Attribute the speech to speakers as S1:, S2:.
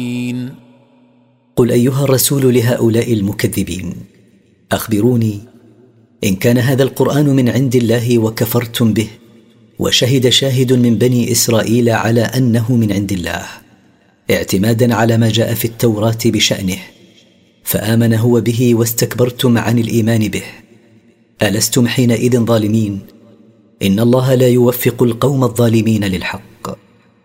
S1: قل أيها الرسول لهؤلاء المكذبين: أخبروني إن كان هذا القرآن من عند الله وكفرتم به، وشهد شاهد من بني إسرائيل على أنه من عند الله اعتمادا على ما جاء في التوراة بشأنه، فآمن هو به واستكبرتم عن الإيمان به، ألستم حينئذ ظالمين؟ إن الله لا يوفق القوم الظالمين للحق.